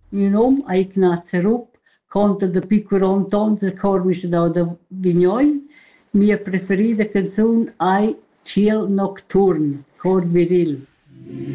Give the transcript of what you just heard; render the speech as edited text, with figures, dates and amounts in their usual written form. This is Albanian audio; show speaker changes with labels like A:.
A: Miu nom ei Ignazia Rupp, conta da pi 40 onns il chor Mischedau da Vignogn. Mia preferida canzun ei Ciel nocturn, chor viril.